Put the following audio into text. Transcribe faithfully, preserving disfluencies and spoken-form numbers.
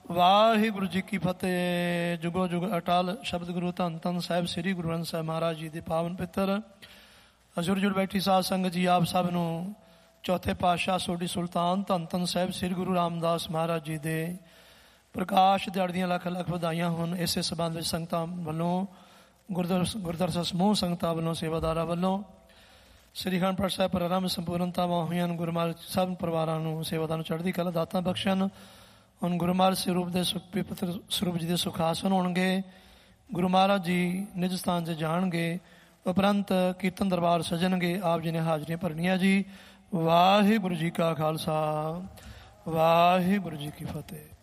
ਵਾਹਿਗੁਰੂ ਜੀ ਕੀ ਫਤਿਹ। ਜੁਗੋ ਜੁਗ ਅਟਲ ਸ਼ਬਦ ਗੁਰੂ ਧੰਨ ਧੰਨ ਸਾਹਿਬ ਸ੍ਰੀ ਗੁਰੂ ਗ੍ਰੰਥ ਸਾਹਿਬ ਮਹਾਰਾਜ ਜੀ ਦੇ ਪਾਵਨ ਪਿੱਤਰ ਹਜ਼ੂਰ ਜੁੜ ਬੈਠੀ ਸਾਧ ਸੰਗਤ ਜੀ, ਆਪ ਸਭ ਨੂੰ ਚੌਥੇ ਪਾਤਸ਼ਾਹ ਸੋਢੀ ਸੁਲਤਾਨ ਧੰਨ ਧੰਨ ਸਾਹਿਬ ਸ੍ਰੀ ਗੁਰੂ ਰਾਮਦਾਸ ਮਹਾਰਾਜ ਜੀ ਦੇ ਪ੍ਰਕਾਸ਼ ਦਿਹਾੜੇ ਦੀਆਂ ਲੱਖ ਲੱਖ ਵਧਾਈਆਂ ਹੋਣ। ਇਸੇ ਸਬੰਧ ਵਿੱਚ ਸੰਗਤਾਂ ਵੱਲੋਂ ਗੁਰਦੁਆਰਾ ਗੁਰਦੁਆਰਾ ਸਮੂਹ ਸੰਗਤਾਂ ਵੱਲੋਂ ਸੇਵਾਦਾਰਾਂ ਵੱਲੋਂ ਸ੍ਰੀ ਅਖੰਡ ਪਾਠ ਸਾਹਿਬ ਪ੍ਰਾਰੰਭ ਸੰਪੂਰਨਤਾਵਾਂ ਹੋਈਆਂ। ਗੁਰੂ ਮਹਾਰਾਜ ਸਭ ਪਰਿਵਾਰਾਂ ਨੂੰ ਸੇਵਾਦਾਰਾਂ ਨੂੰ ਚੜ੍ਹਦੀ ਕਲਾ ਦਾਤਾਂ ਬਖਸ਼ਣ। ਹੁਣ ਗੁਰੂ ਮਹਾਰਾਜ ਸਰੂਪ ਦੇ ਪਿੱਤਰ ਸਰੂਪ ਜੀ ਦੇ ਸੁਖਾਸਨ ਹੋਣਗੇ। ਗੁਰੂ ਮਹਾਰਾਜ ਜੀ ਨਿਜ ਸਥਾਨ 'ਚ ਜਾਣਗੇ। ਉਪਰੰਤ ਕੀਰਤਨ ਦਰਬਾਰ ਸਜਣਗੇ। ਆਪ ਜੀ ਨੇ ਹਾਜ਼ਰੀਆਂ ਭਰਨੀਆਂ ਜੀ। ਵਾਹਿਗੁਰੂ ਜੀ ਕਾ ਖਾਲਸਾ, ਵਾਹਿਗੁਰੂ ਜੀ ਕੀ ਫਤਿਹ।